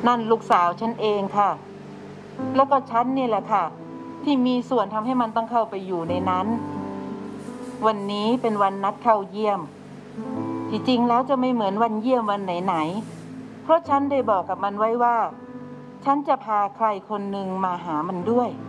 นั่นลูกสาวฉันเองค่ะแล้วก็ฉันนี่แหละค่ะที่มีส่วนทำให้มันต้องเข้าไปอยู่ในนั้นวันนี้เป็นวันนัดเข้าเยี่ยมที่จริงแล้วจะไม่เหมือนวันเยี่ยมวันไหนๆเพราะฉันได้บอกกับมันไว้ว่าฉันจะพาใครคนหนึ่งมาหามันด้วย